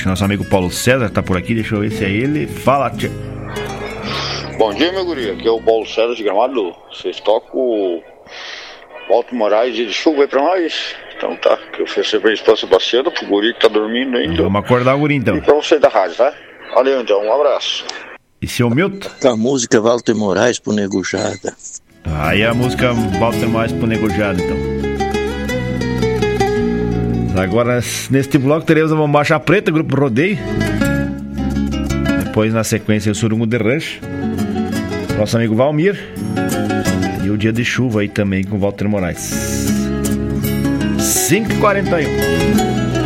Nosso amigo Paulo César tá por aqui, deixa eu ver se é ele. Fala, tia. Bom dia, meu guri. Aqui é o Paulo César de Gramado. Vocês tocam o Walter Moraes de chuva aí pra nós? Então tá, que eu ofereci pra esposa Sebastião, pro guri que tá dormindo ainda. Vamos acordar o guri então. E pra você da rádio, tá? Valeu então, um abraço. E seu Milton? A música Walter Moraes pro Negujada. Aí a música Walter Moraes pro Negujada então. Agora neste bloco teremos a Bombacha Preta, Grupo Rodeio. Depois na sequência o Surungo de Rancho. Nosso amigo Valmir. E o Dia de Chuva aí também com Walter Moraes. 5h41.